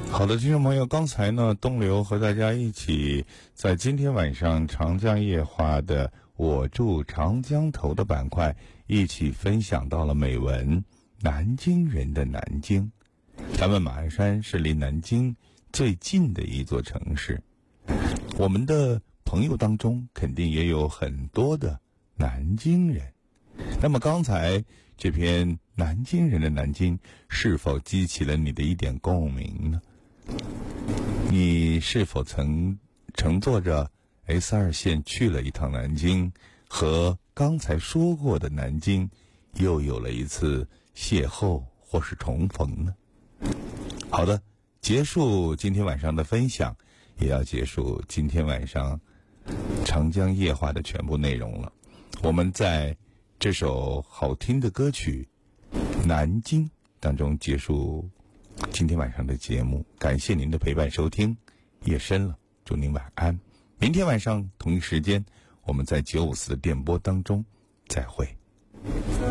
好的，听众朋友，刚才呢，东流和大家一起在今天晚上长江夜话的我住长江头的板块一起分享到了美文南京人的南京。咱们马鞍山是离南京最近的一座城市，我们的朋友当中肯定也有很多的南京人。那么刚才这篇南京人的南京是否激起了你的一点共鸣呢？你是否曾乘坐着 S2 线去了一趟南京，和刚才说过的南京又有了一次邂逅或是重逢呢？好的，结束今天晚上的分享，也要结束今天晚上长江夜话的全部内容了。我们在这首好听的歌曲《南京》当中结束今天晚上的节目，感谢您的陪伴收听。夜深了，祝您晚安。明天晚上同一时间，我们在954的电波当中再会。